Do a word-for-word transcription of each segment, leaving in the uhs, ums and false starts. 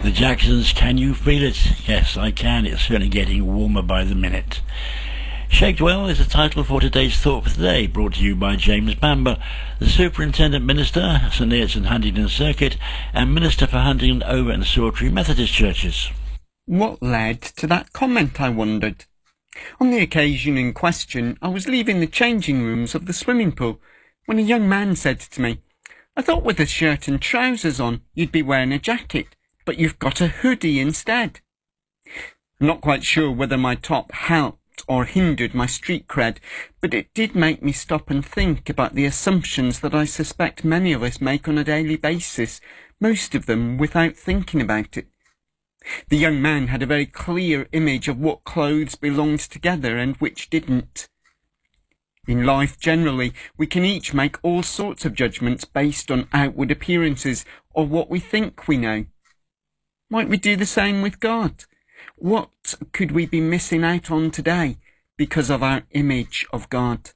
The Jacksons, Can You Feel It? Yes, I can. It's certainly getting warmer by the minute. Shaped Well is the title for today's Thought for Today, brought to you by James Bamber, the Superintendent Minister, St Neots and Huntingdon Circuit, and Minister for Huntingdon Over and Sawtry Methodist Churches. What led to that comment, I wondered? On the occasion in question, I was leaving the changing rooms of the swimming pool when a young man said to me, "I thought with a shirt and trousers on you'd be wearing a jacket, but you've got a hoodie instead." I'm not quite sure whether my top helped or hindered my street cred, but it did make me stop and think about the assumptions that I suspect many of us make on a daily basis, most of them without thinking about it. The young man had a very clear image of what clothes belonged together and which didn't. In life generally, we can each make all sorts of judgments based on outward appearances or what we think we know. Might we do the same with God? What could we be missing out on today because of our image of God?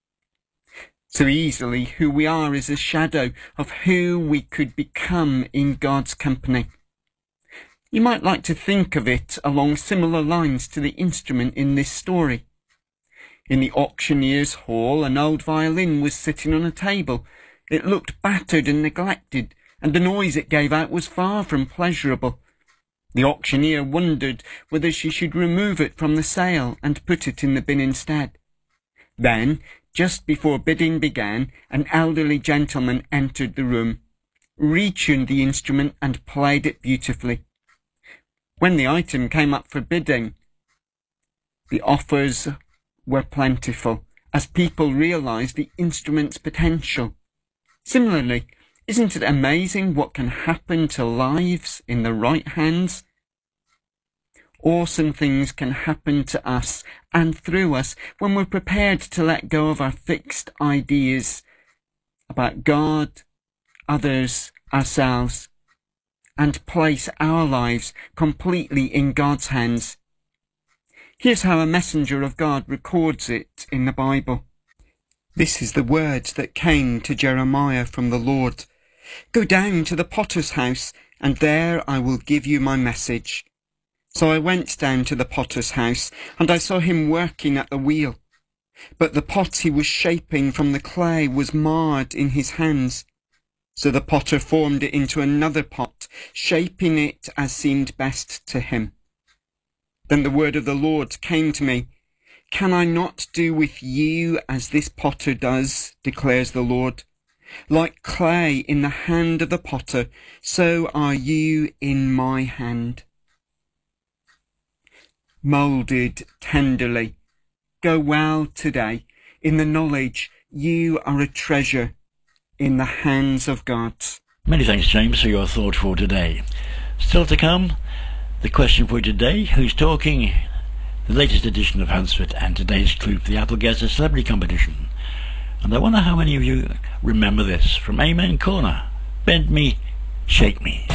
So easily, who we are is a shadow of who we could become in God's company. You might like to think of it along similar lines to the instrument in this story. In the auctioneer's hall, an old violin was sitting on a table. It looked battered and neglected, and the noise it gave out was far from pleasurable. The auctioneer wondered whether she should remove it from the sale and put it in the bin instead. Then, just before bidding began, an elderly gentleman entered the room, retuned the instrument and played it beautifully. When the item came up for bidding, the offers were plentiful, as people realised the instrument's potential. Similarly, isn't it amazing what can happen to lives in the right hands? Awesome things can happen to us and through us when we're prepared to let go of our fixed ideas about God, others, ourselves, and place our lives completely in God's hands. Here's how a messenger of God records it in the Bible. This is the word that came to Jeremiah from the Lord. "Go down to the potter's house, and there I will give you my message." So I went down to the potter's house, and I saw him working at the wheel. But the pot he was shaping from the clay was marred in his hands. So the potter formed it into another pot, shaping it as seemed best to him. Then the word of the Lord came to me. "Can I not do with you as this potter does, declares the Lord? Like clay in the hand of the potter, so are you in my hand." Moulded tenderly, go well today in the knowledge you are a treasure in the hands of God. Many thanks, James, for your thought for today. Still to come, the question for today: who's talking? The latest edition of Hunsford, and today's clue for the Applegazer Celebrity Competition. And I wonder how many of you remember this from Amen Corner. Bend me, shake me.